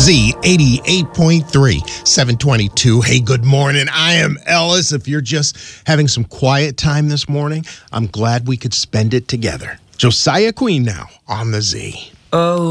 Z 88.3, 722. Hey, good morning. I am Ellis. If you're just having some quiet time this morning, I'm glad we could spend it together. Josiah Queen now on the Z. Oh.